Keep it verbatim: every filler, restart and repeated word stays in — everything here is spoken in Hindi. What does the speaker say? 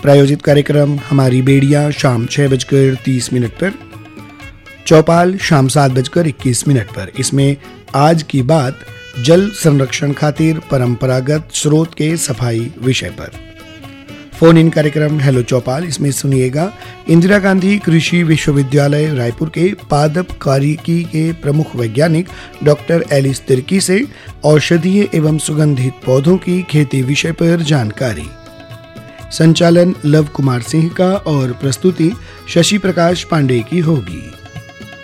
प्रायोजित कार्यक्रम हमारी बेड़ियां शाम छह बजकर तीस मिनट पर, चौपाल शाम सात बजकर इक्कीस मिनट पर। इसमें आज की बात जल संरक्षण खातिर परंपरागत स्रोत के सफाई विषय पर। फोन इन कार्यक्रम हेलो चौपाल, इसमें सुनिएगा इंदिरा गांधी कृषि विश्वविद्यालय रायपुर के पादप कार्यकी के प्रमुख वैज्ञानिक डॉक्टर एलिस तिर्की से औषधीय एवं सुगंधित पौधों की खेती विषय पर जानकारी। संचालन लव कुमार सिंह का और प्रस्तुति शशि प्रकाश पांडे की होगी।